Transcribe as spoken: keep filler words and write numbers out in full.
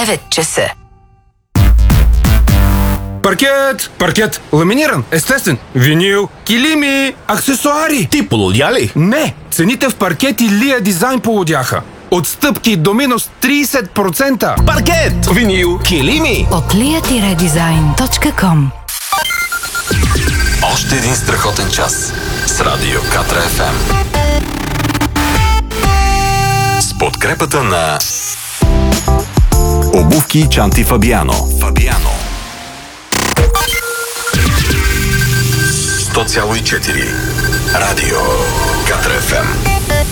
девет часа. Паркет! Паркет! Ламиниран, естествен, винил, килими, аксесуари! Ти полудя ли? Не! Цените в Паркет и Лия Дизайн полудяха. Отстъпки до минус трийсет процента. Паркет! Винил, килими! От лия дизайн точка ком. Още един страхотен час с Радио Катра еф ем. С подкрепата на Обувки и чанти Фабиано. Фабиано. сто цяло и четири Радио Катра еф ем.